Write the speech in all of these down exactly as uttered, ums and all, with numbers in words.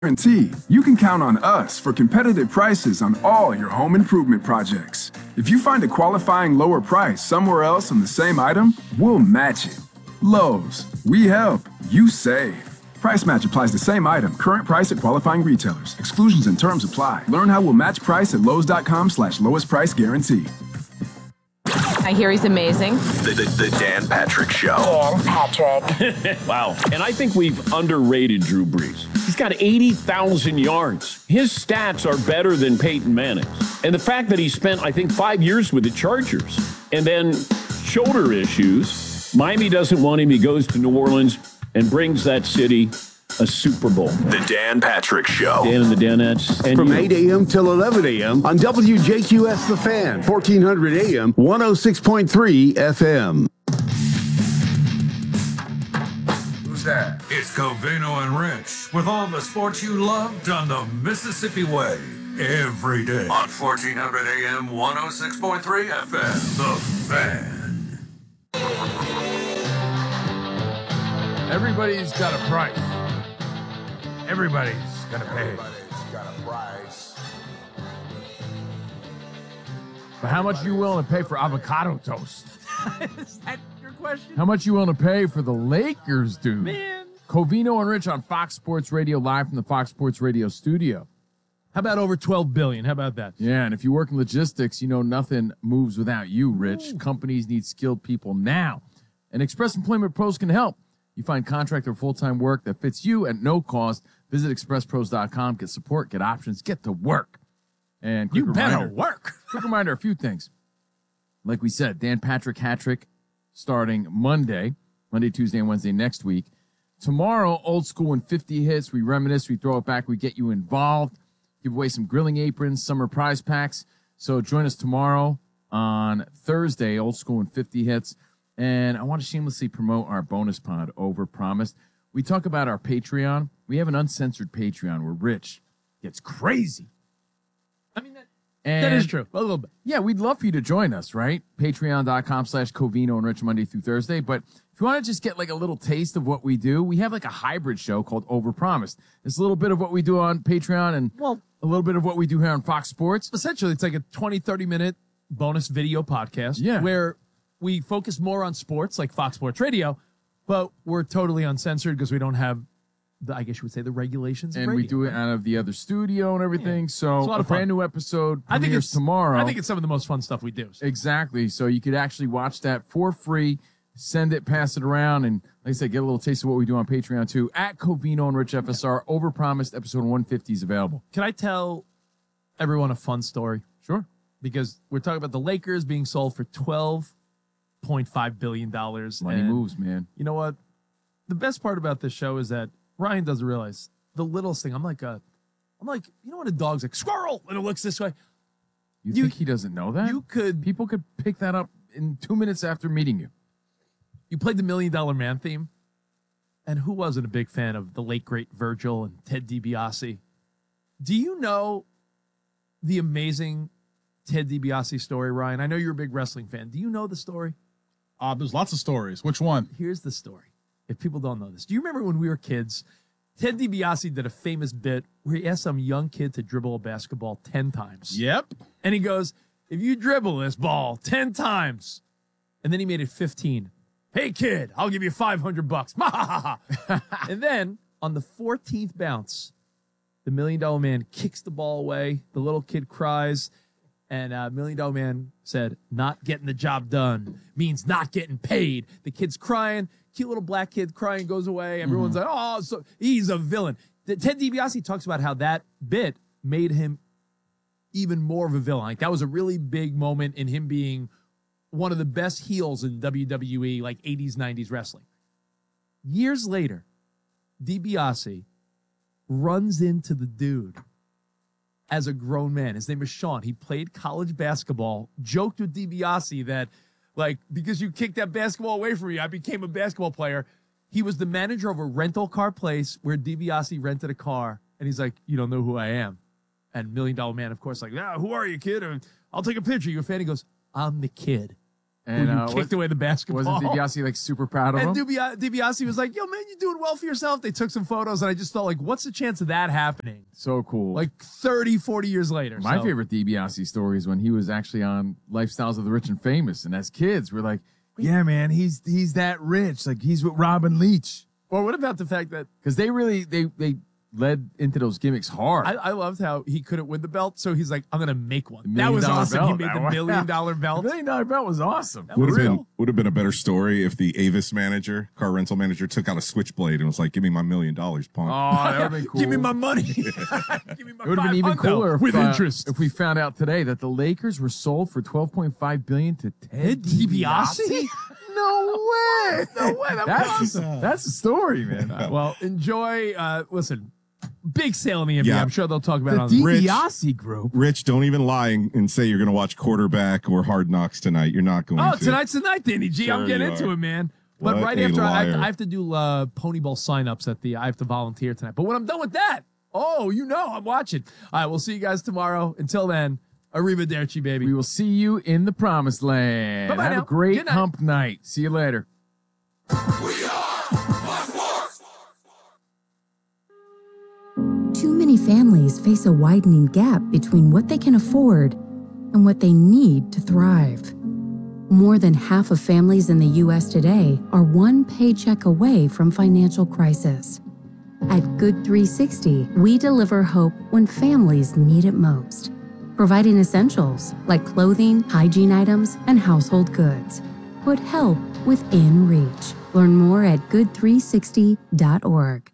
Guarantee you can count on us for competitive prices on all your home improvement projects. If you find a qualifying lower price somewhere else on the same item, we'll match it. Lowe's, we help, you save. Price match applies to same item, current price at qualifying retailers. Exclusions and terms apply. Learn how we'll match price at lowes.com slash lowest price guarantee. I hear he's amazing. The, the, the Dan Patrick Show. Dan Patrick. Wow. And I think we've underrated Drew Brees. He's got eighty thousand yards. His stats are better than Peyton Manning's. And the fact that he spent, I think, five years with the Chargers and then shoulder issues, Miami doesn't want him. He goes to New Orleans and brings that city a Super Bowl. The Dan Patrick Show. Dan and the Danettes. And From you. eight a.m. till eleven a.m. on W J Q S The Fan, fourteen hundred A M, one oh six point three F M. Who's that? It's Covino and Rich with all the sports you love done the Mississippi way. Every day on fourteen hundred A M, one oh six point three F M. The Fan. Everybody's got a price. Everybody's gonna pay. Everybody's got a price. But how much are you willing to pay for avocado toast? Is that your question? How much you willing to pay for the Lakers, dude? Man. Covino and Rich on Fox Sports Radio, live from the Fox Sports Radio studio. How about over twelve billion dollars? How about that? Yeah, and if you work in logistics, you know nothing moves without you, Rich. Ooh. Companies need skilled people now. And Express Employment Pros can help. You find contract or full-time work that fits you at no cost. Visit express pros dot com. Get support, get options, get to work. And quick You better reminder, work. quick reminder, a few things. Like we said, Dan Patrick hat-trick starting Monday, Monday, Tuesday, and Wednesday next week. Tomorrow, old school and fifty hits. We reminisce, we throw it back, we get you involved. Give away some grilling aprons, summer prize packs. So join us tomorrow on Thursday, old school and fifty hits. And I want to shamelessly promote our bonus pod, Overpromised. We talk about our Patreon. We have an uncensored Patreon where Rich gets crazy. I mean, that, And that is true. A little bit. Yeah, we'd love for you to join us, right? Patreon.com slash Covino and Rich Monday through Thursday. But if you want to just get like a little taste of what we do, we have like a hybrid show called Overpromised. It's a little bit of what we do on Patreon and Well, a little bit of what we do here on Fox Sports. essentially, it's like a twenty, thirty minute bonus video podcast Yeah. where we focus more on sports, like Fox Sports Radio, but we're totally uncensored because we don't have, the, I guess you would say, the regulations of And we radio. do it out of the other studio and everything. So It's a lot a of fun. brand new episode I think premieres it's tomorrow. I think it's some of the most fun stuff we do. So. Exactly. So you could actually watch that for free, send it, pass it around, and like I said, get a little taste of what we do on Patreon too. At Covino and Rich F S R, Overpromised episode one fifty is available. Can I tell everyone a fun story? Sure. Because we're talking about the Lakers being sold for twelve point five billion dollars. Money and moves, man. You know what? The best part about this show is that Ryan doesn't realize the littlest thing. I'm like a, I'm like, you know when a dog's like, squirrel, and it looks this way? You, You- think he doesn't know that? You could, People could pick that up in two minutes after meeting you. you played the Million Dollar Man theme, and who wasn't a big fan of the late, great Virgil and Ted DiBiase? Do you know the amazing Ted DiBiase story, Ryan? I know you're a big wrestling fan. Do you know the story? Uh, there's lots of stories. Which one? Here's the story. If people don't know this, do you remember when we were kids, Ted DiBiase did a famous bit where he asked some young kid to dribble a basketball ten times. Yep. And he goes, if you dribble this ball ten times, and then he made it fifteen. Hey, kid, I'll give you five hundred bucks. And then on the fourteenth bounce, the Million Dollar Man kicks the ball away. The little kid cries. And uh, Million Dollar Man said, not getting the job done means not getting paid. The kid's crying. Cute little black kid crying goes away. Everyone's like, oh, so he's a villain. The, Ted DiBiase talks about how that bit made him even more of a villain. Like that was a really big moment in him being one of the best heels in W W E, like eighties, nineties wrestling. Years later, DiBiase runs into the dude as a grown man. His name is Sean. He played college basketball, joked with DiBiase that, like, because you kicked that basketball away from me, I became a basketball player. He was the manager of a rental car place where DiBiase rented a car, and he's like, you don't know who I am. And Million Dollar Man, of course, like, ah, who are you, kid? And I'll take a picture. You a fan? He goes, I'm the kid. And Who you uh, kicked was, away the basketball. wasn't DiBiase like super proud of And him? Dubia- DiBiase was like, yo, man, you're doing well for yourself. They took some photos, and I just thought, like, what's the chance of that happening? So cool. Like thirty, forty years later. My so. favorite DiBiase story is when he was actually on Lifestyles of the Rich and Famous, and as kids, we're like, yeah, man, he's he's that rich. Like, he's with Robin Leach. Or what about the fact that... Because they really, they they led into those gimmicks hard. I, I loved how he couldn't win the belt, so he's like, I'm going to make one. That Million was dollar awesome. belt. He made the That was- million dollar belt. The million dollar belt was awesome. That Would was have real. been would have been a better story if the Avis manager, car rental manager, took out a switchblade and was like, "Give me my million dollars, punk." Oh, that would have been cool. Give me my money. Give me my It would have been even five hundo cooler if, with uh, interest. if we found out today that the Lakers were sold for twelve point five billion dollars to Ted DiBiase? No way. No way. That was That's, awesome. that's the story, man. Uh, well, enjoy. Uh, listen, big sale in the N B A. Yeah. I'm sure they'll talk about The it on Rich- DiBiase group. Rich, don't even lie and say you're going to watch Quarterback or Hard Knocks tonight. You're not going Oh, to. tonight's the night, Danny G. I'm Sure getting you into are. it, man. But What right a after, I have, to, liar. I have to do uh, Ponybowl signups at the. I have to volunteer tonight. But when I'm done with that, oh, you know, I'm watching. All right, we'll see you guys tomorrow. Until then, arrivederci, baby. We will see you in the promised land. Bye-bye Have now. a great Good night. hump night. See you later. Too many families face a widening gap between what they can afford and what they need to thrive. More than half of families in the U S today are one paycheck away from financial crisis. At Good three sixty, we deliver hope when families need it most, providing essentials like clothing, hygiene items, and household goods. Put help within reach. Learn more at good three sixty dot org.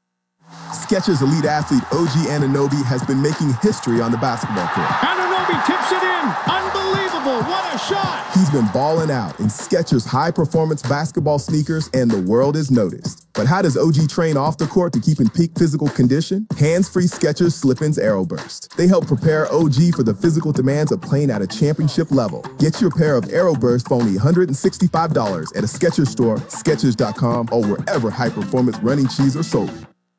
Skechers elite athlete O G Anunoby has been making history on the basketball court. Anunoby tips it in. Unbelievable. What a shot. He's been balling out in Skechers high-performance basketball sneakers, and the world is noticed. But how does O G train off the court to keep in peak physical condition? Hands-free Skechers Slip-ins Aeroburst. They help prepare O G for the physical demands of playing at a championship level. Get your pair of Aeroburst for only one hundred sixty-five dollars at a Skechers store, Skechers dot com, or wherever high-performance running shoes are sold.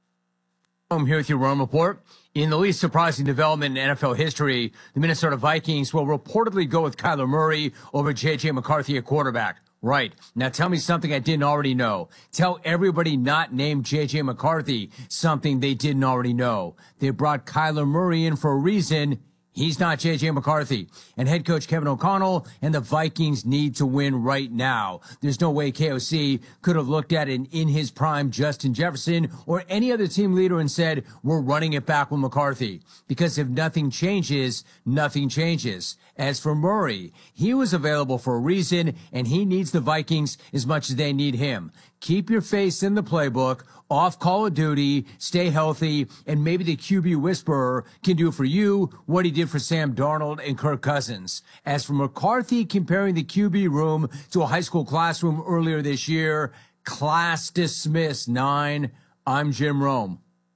I'm here with your Rome Report. In the least surprising development in N F L history, the Minnesota Vikings will reportedly go with Kyler Murray over J J McCarthy at quarterback. Right. Now tell me something I didn't already know. Tell everybody not named J J McCarthy something they didn't already know. They brought Kyler Murray in for a reason. He's not J J McCarthy. And head coach Kevin O'Connell and the Vikings need to win right now. There's no way K O C could have looked at an in his prime Justin Jefferson or any other team leader and said, we're running it back with McCarthy. Because if nothing changes, nothing changes. As for Murray, he was available for a reason, and he needs the Vikings as much as they need him. Keep your face in the playbook, off Call of Duty, stay healthy, and maybe the Q B whisperer can do for you what he did for Sam Darnold and Kirk Cousins. As for McCarthy comparing the Q B room to a high school classroom earlier this year, class dismissed. Nine, I'm Jim Rome.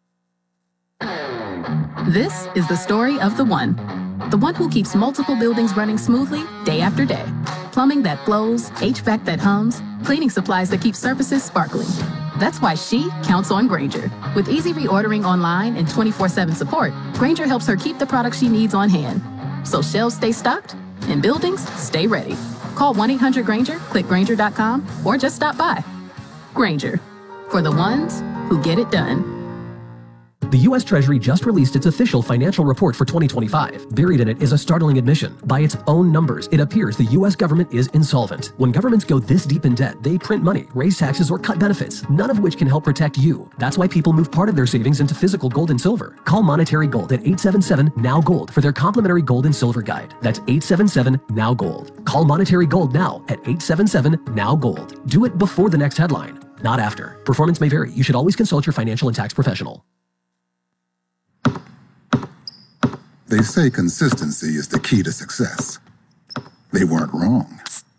This is the story of the one. The one who keeps multiple buildings running smoothly day after day. Plumbing that flows, H V A C that hums, cleaning supplies that keep surfaces sparkling. That's why she counts on Grainger. With easy reordering online and twenty-four seven support, Grainger helps her keep the products she needs on hand. So shelves stay stocked and buildings stay ready. Call one eight hundred Grainger, click Grainger dot com, or just stop by. Grainger, for the ones who get it done. The U S Treasury just released its official financial report for twenty twenty-five. Buried in it is a startling admission. By its own numbers, it appears the U S government is insolvent. When governments go this deep in debt, they print money, raise taxes, or cut benefits, none of which can help protect you. That's why people move part of their savings into physical gold and silver. Call Monetary Gold at eight seven seven, N O W Gold for their complimentary gold and silver guide. That's eight seven seven, N O W Gold. Call Monetary Gold now at eight seven seven, N O W Gold. Do it before the next headline, not after. Performance may vary. You should always consult your financial and tax professional. They say consistency is the key to success. They weren't wrong.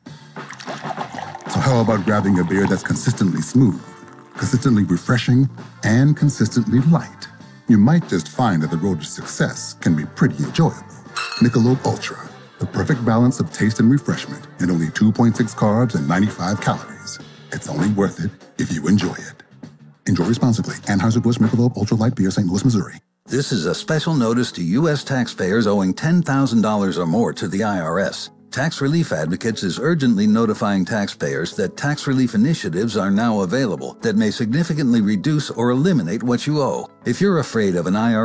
So how about grabbing a beer that's consistently smooth, consistently refreshing, and consistently light? You might just find that the road to success can be pretty enjoyable. Michelob Ultra, the perfect balance of taste and refreshment, and only two point six carbs and ninety-five calories. It's only worth it if you enjoy it. Enjoy responsibly. Anheuser-Busch Michelob Ultra Light Beer, Saint Louis, Missouri. This is a special notice to U S taxpayers owing ten thousand dollars or more to the I R S. Tax Relief Advocates is urgently notifying taxpayers that tax relief initiatives are now available that may significantly reduce or eliminate what you owe. If you're afraid of an I R S